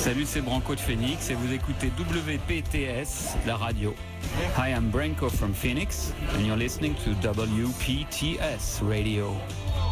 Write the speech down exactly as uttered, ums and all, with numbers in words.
Salut, c'est Branco de Phoenix et vous écoutez W P T S, la radio. Hi, I'm Branco from Phoenix and you're listening to W P T S Radio.